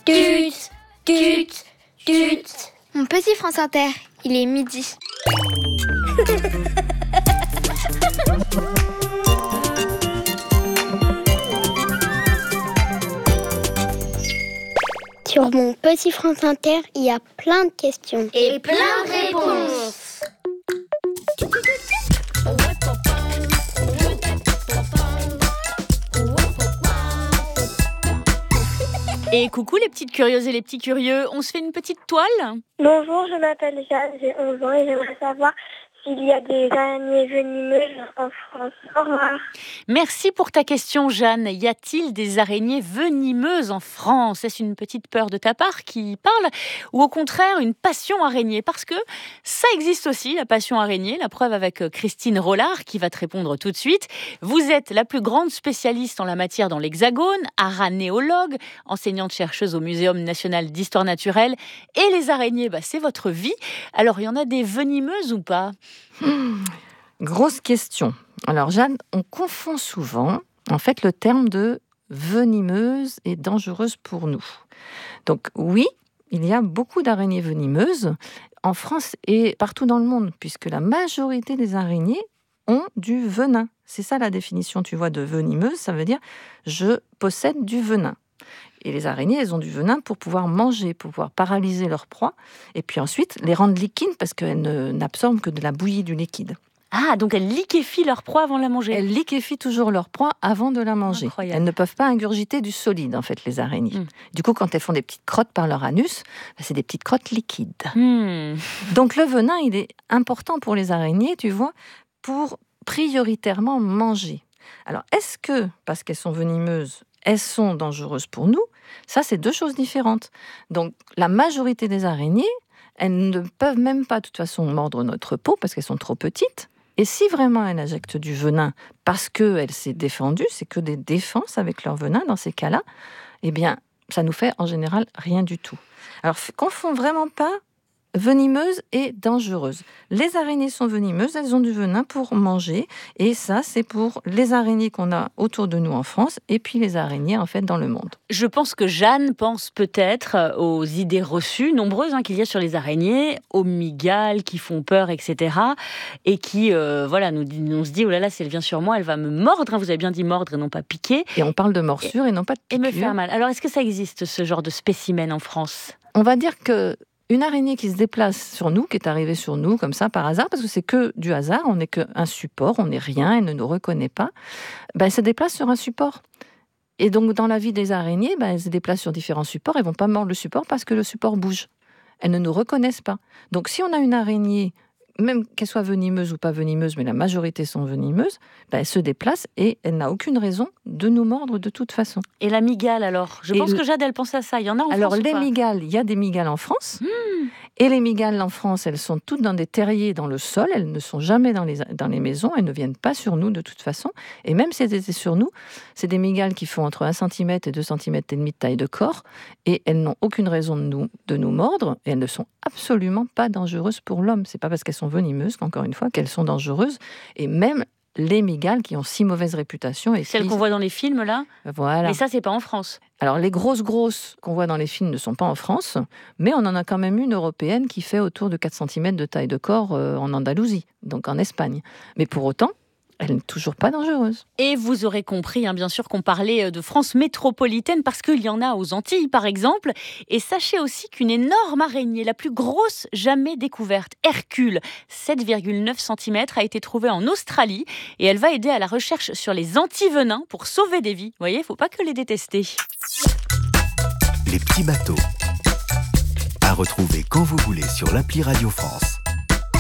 Tut, tut, tut. Mon petit France Inter, il est midi. Sur mon petit France Inter, il y a plein de questions. Et plein de réponses. Et coucou les petites curieuses et les petits curieux, on se fait une petite toile ? Bonjour, je m'appelle Jeanne, j'ai 11 ans et j'aimerais savoir s'il y a des araignées venimeuses en France. Au revoir. Merci pour ta question Jeanne. Y a-t-il des araignées venimeuses en France ? Est-ce une petite peur de ta part qui parle ou au contraire une passion araignée ? Parce que ça existe aussi, la passion araignée. La preuve avec Christine Rollard qui va te répondre tout de suite. Vous êtes la plus grande spécialiste en la matière dans l'Hexagone, aranéologue, enseignante-chercheuse au Muséum national d'histoire naturelle. Et les araignées, c'est votre vie. Alors, il y en a des venimeuses ou pas ? Grosse question. Alors Jeanne, on confond souvent en fait le terme de venimeuse et dangereuse pour nous. Donc oui, il y a beaucoup d'araignées venimeuses en France et partout dans le monde, puisque la majorité des araignées ont du venin. C'est ça la définition, tu vois, de venimeuse, ça veut dire je possède du venin. Et les araignées, elles ont du venin pour pouvoir manger, pour pouvoir paralyser leur proie, et puis ensuite les rendre liquides parce qu'elles n'absorbent que de la bouillie du liquide. Ah, donc elles liquéfient leur proie avant de la manger. Elles liquéfient toujours leur proie avant de la manger. Incroyable. Elles ne peuvent pas ingurgiter du solide, en fait, les araignées. Du coup, quand elles font des petites crottes par leur anus, c'est des petites crottes liquides. Donc le venin, il est important pour les araignées, tu vois, pour prioritairement manger. Alors, est-ce que, parce qu'elles sont venimeuses, elles sont dangereuses pour nous ? Ça, c'est deux choses différentes. Donc, la majorité des araignées, elles ne peuvent même pas, de toute façon, mordre notre peau parce qu'elles sont trop petites. Et si vraiment elles injectent du venin parce qu'elle s'est défendue, c'est que des défenses avec leur venin, dans ces cas-là, eh bien, ça nous fait en général rien du tout. Alors, confond vraiment pas venimeuse et dangereuse. Les araignées sont venimeuses, elles ont du venin pour manger, et ça, c'est pour les araignées qu'on a autour de nous en France, et puis les araignées, en fait, dans le monde. Je pense que Jeanne pense peut-être aux idées reçues, nombreuses, qu'il y a sur les araignées, aux mygales qui font peur, etc. Et qui, on se dit, oh là là, si elle vient sur moi, elle va me mordre. Vous avez bien dit mordre et non pas piquer. Et on parle de morsure et non pas de piqûre. Et me faire mal. Alors, est-ce que ça existe, ce genre de spécimen en France ? On va dire que une araignée qui se déplace sur nous, qui est arrivée sur nous comme ça par hasard, parce que c'est que du hasard, on n'est qu'un support, on n'est rien, elle ne nous reconnaît pas, elle se déplace sur un support. Et donc dans la vie des araignées, elles se déplacent sur différents supports, elles ne vont pas mordre le support parce que le support bouge. Elles ne nous reconnaissent pas. Donc si on a une araignée, même qu'elle soit venimeuse ou pas venimeuse, mais la majorité sont venimeuses, elle se déplace et elle n'a aucune raison de nous mordre de toute façon. Et la mygale alors ? Je pense que Jade, elle pense à ça. Il y en a en France ou pas ? Alors les mygales, il y a des mygales en France. Et les mygales en France, elles sont toutes dans des terriers dans le sol. Elles ne sont jamais dans les maisons. Nous, elles ne viennent pas sur nous de toute façon. Et même si elles étaient sur nous, c'est des mygales qui font entre 1 cm et 2 cm et demi de taille de corps. Et elles n'ont aucune raison de nous mordre. Et elles ne sont absolument pas dangereuses pour l'homme. C'est pas parce qu'elles sont venimeuses qu'encore une fois, qu'elles sont dangereuses. Et même les mygales qui ont si mauvaise réputation. Et celles qu'on voit dans les films, là ? Voilà. Mais ça, c'est pas en France. Alors, les grosses qu'on voit dans les films ne sont pas en France, mais on en a quand même une européenne qui fait autour de 4 cm de taille de corps en Andalousie, donc en Espagne. Mais pour autant, elle n'est toujours pas dangereuse. Et vous aurez compris, bien sûr, qu'on parlait de France métropolitaine, parce qu'il y en a aux Antilles, par exemple. Et sachez aussi qu'une énorme araignée, la plus grosse jamais découverte, Hercule, 7,9 cm, a été trouvée en Australie. Et elle va aider à la recherche sur les antivenins pour sauver des vies. Vous voyez, il ne faut pas que les détester. Les petits bateaux. À retrouver quand vous voulez sur l'appli Radio France.